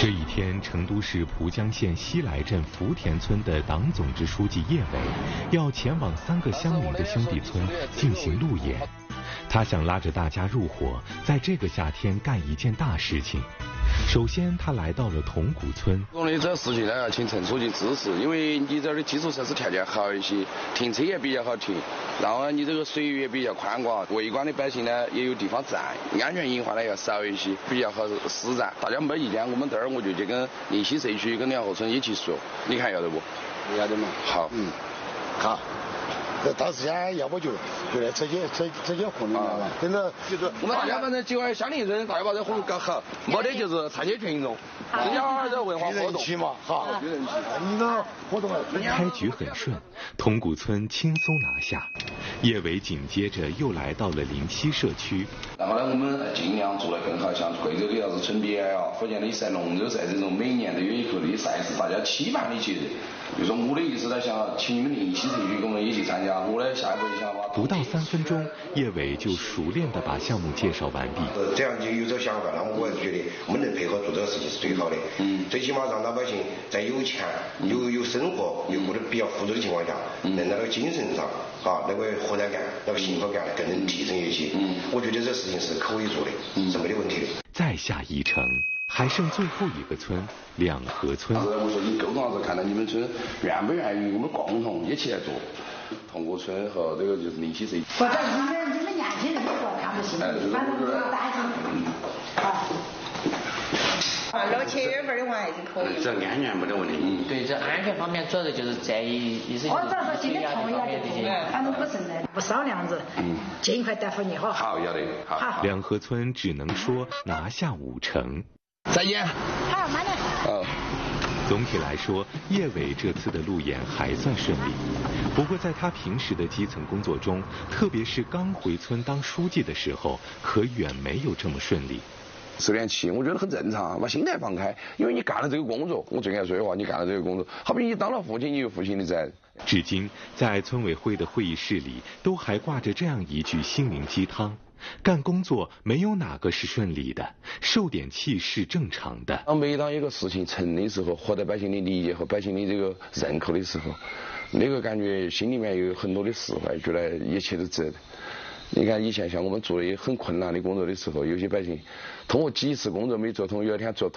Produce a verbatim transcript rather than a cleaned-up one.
这一天，成都市蒲江县西来镇福田村的党总支书记叶伟要前往三个相邻的兄弟村进行路演。他想拉着大家入伙，在这个夏天干一件大事情。首先，他来到了铜鼓村。 我的这事情呢，要请陈书记支持，因为你这儿的基础设施条件好一些，停车也比较好停，然后呢，你这个水域也比较宽广，围观的百姓呢也有地方站，安全隐患呢要少一些，比较好施展。大家没意见，我们这儿我就去跟宁西社区跟两河村一起说，你看要得不？ 要得嘛。 好， 嗯，好。这到时间要不就就来直接直直接混了嘛，真的就是我们大家反正几位乡邻村，大家把这活搞好，没得就是参加群众，这叫这文化活动嘛，好，有人气。你这活动开局很顺，铜鼓村轻松拿下。叶伟紧接着又来到了临溪社区。 然后呢，我们尽量做得更好，像贵州的啥子春节啊、福建的赛、龙舟赛这种每年都有一个的赛事，大家期盼的节日。就说我的意思呢，想请你们宁西社区跟我们一起参加。我的下一步想法。 不到三分钟，叶伟就熟练地把项目介绍完毕。 这样就有这个想法，那我还是觉得我们能配合做这个事情是最好的。嗯，最起码让老百姓在有钱、有有生活、又过得比较富足的情况下，能在那个精神上啊那个活然感、那个幸福感更能提升一些。嗯，我觉得这事情是可以做的，是没得问题的。 再下一城。还剩最后一个村，两河村。 我说你沟通上是看到你们村愿不愿意，我们共同一起来做。铜鼓村和这个就是宁西社区。 或者你们你们年轻人说看不行，反正不要担心。好。啊，六七月份的话还是可以。 这安全没得问题。 嗯，对，这安全方面主要的就是在于意思就是。 我主要是今天同意了这些，反正不是的，不少量子。嗯。尽快答复你哈。 好，要得。好。 两河村只能说拿下五成。 再见。 好，慢点。 哦。 总体来说，叶伟这次的路演还算顺利。不过，在他平时的基层工作中，特别是刚回村当书记的时候，可远没有这么顺利。 受点气，我觉得很正常，把心态放开，因为你干了这个工作，我最爱说的话，你干了这个工作，好比你当了父亲，你有父亲的责任。 至今，在村委会的会议室里，都还挂着这样一句心灵鸡汤。干工作没有哪个是顺利的，受点气是正常的。 当每当一个事情成的时候，获得百姓的理解和百姓的这个认可的时候，那个感觉心里面有很多的释怀，觉得一切都值得。你看以前像我们做的很困难的工作的时候，有些百姓通过几次工作没做通，有一天做